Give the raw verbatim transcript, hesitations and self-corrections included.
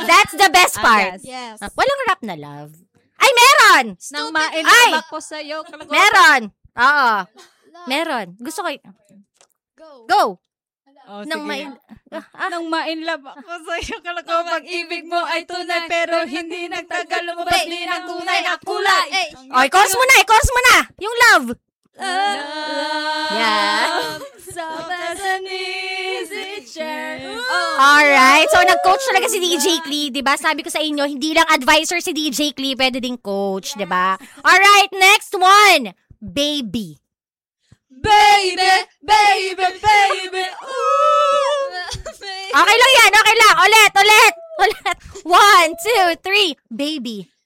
That's the best part. Ah, yes. Ah, walang rap na love. Ay, meron! Nang Ay! mainlove ako sa'yo. kalagotan. Meron! Oo. Meron. Gusto ko y- Go. Go! Oh, Nang sige. may... Ah, ah. Nang ma-inlove ako sa'yo, kala ko pag-ibig mo ay tunay, pero hindi nagtagal lumabas din ang tunay na kulay. Hey. Oy, chorus mo na! I-chorus mo na! Yung love! Yeah. So that's an easy chair. Alright. So, nag-coach talaga si D J Clee, di ba? Sabi ko sa inyo, hindi lang advisor si D J Clee, pwede ding coach, di ba? Alright, next one. Baby. Baby, baby, baby, ooh. Okay lang yan, okay lang. Ulit, ulit, ulit. One, two, three. Baby.